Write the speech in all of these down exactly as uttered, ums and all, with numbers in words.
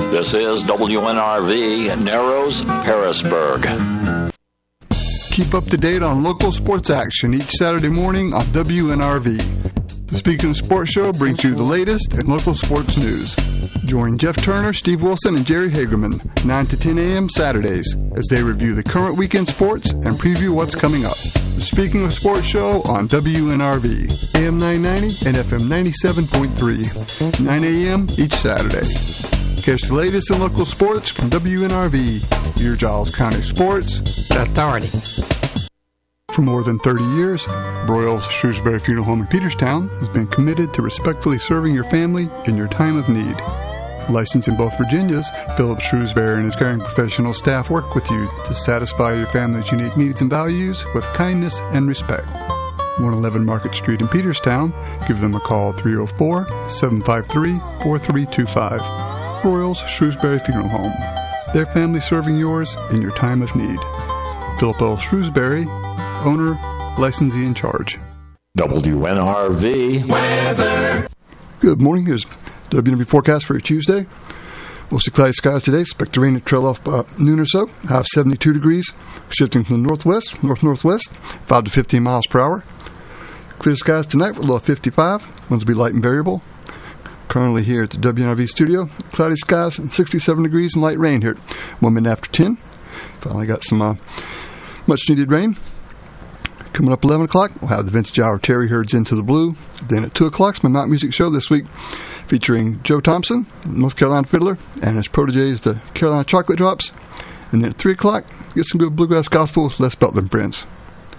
This is W N R V, Narrows, Harrisburg. Keep up to date on local sports action each Saturday morning on W N R V. The Speaking of Sports Show brings you the latest in local sports news. Join Jeff Turner, Steve Wilson, and Jerry Hagerman, nine to ten a.m. Saturdays, as they review the current weekend sports and preview what's coming up. The Speaking of Sports Show on W N R V, A M nine ninety and F M ninety-seven point three, nine a.m. each Saturday. Catch the latest in local sports from W N R V, your Giles County Sports Authority. For more than thirty years, Broyles Shrewsbury Funeral Home in Peterstown has been committed to respectfully serving your family in your time of need. Licensed in both Virginias, Philip Shrewsbury and his caring professional staff work with you to satisfy your family's unique needs and values with kindness and respect. one eleven Market Street in Peterstown. Give them a call at three oh four, seven five three, four three two five. Broyles Shrewsbury Funeral Home. Their family serving yours in your time of need. Philip L. Shrewsbury, owner, licensee in charge. W N R V weather. Good morning. Here's W N R V forecast for Tuesday. Mostly cloudy skies today. Expect the rain to trail off by noon or so. High of seventy-two degrees. Shifting from the northwest, north-northwest, five to fifteen miles per hour. Clear skies tonight with a low of fifty-five. Winds will be light and variable. Currently here at the W N R V studio, cloudy skies and sixty-seven degrees and light rain here at one minute after ten. Finally got some uh, much-needed rain. Coming up eleven o'clock, we'll have the vintage hour Terry Herds Into the Blue. Then at two o'clock, it's my Mount Music Show this week, featuring Joe Thompson, North Carolina fiddler, and his proteges, the Carolina Chocolate Drops. And then at three o'clock, get some good bluegrass gospel with Les Belton and Friends.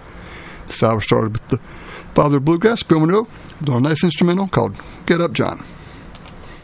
This hour started with the father of bluegrass, Bill Monroe, on a nice instrumental called Get Up, John.